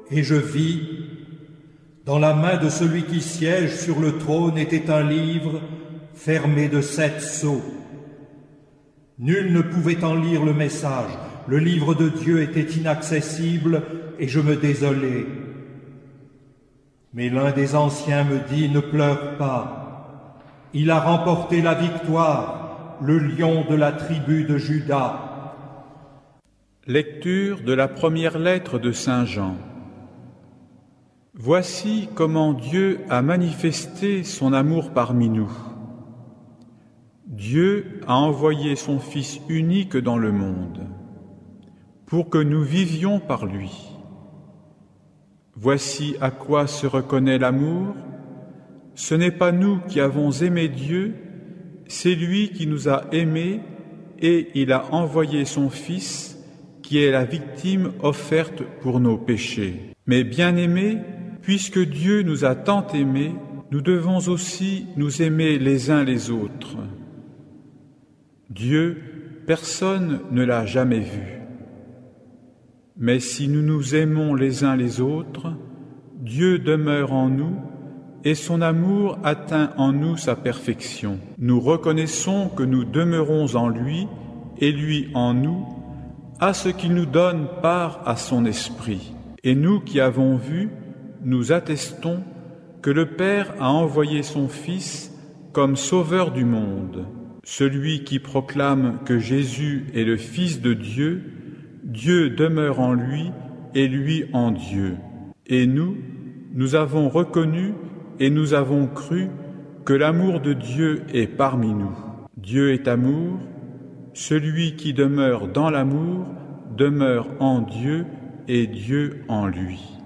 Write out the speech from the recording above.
Et je vis, dans la main de celui qui siège sur le trône était un livre fermé de 7 sceaux. Nul ne pouvait en lire le message. Le livre de Dieu était inaccessible et je me désolais. Mais l'un des anciens me dit, ne pleure pas. Il a remporté la victoire, le lion de la tribu de Juda. Lecture de la première lettre de Saint Jean. Voici comment Dieu a manifesté son amour parmi nous. Dieu a envoyé son Fils unique dans le monde, pour que nous vivions par lui. Voici à quoi se reconnaît l'amour. Ce n'est pas nous qui avons aimé Dieu, c'est lui qui nous a aimés et il a envoyé son Fils, qui est la victime offerte pour nos péchés. Mais bien-aimés, puisque Dieu nous a tant aimés, nous devons aussi nous aimer les uns les autres. Dieu, personne ne l'a jamais vu. Mais si nous nous aimons les uns les autres, Dieu demeure en nous et son amour atteint en nous sa perfection. Nous reconnaissons que nous demeurons en lui et lui en nous, à ce qu'il nous donne part à son esprit. Et nous qui avons vu, nous attestons que le Père a envoyé son Fils comme Sauveur du monde. Celui qui proclame que Jésus est le Fils de Dieu, Dieu demeure en lui et lui en Dieu. Et nous avons reconnu et nous avons cru que l'amour de Dieu est parmi nous. Dieu est amour, celui qui demeure dans l'amour demeure en Dieu et Dieu en lui.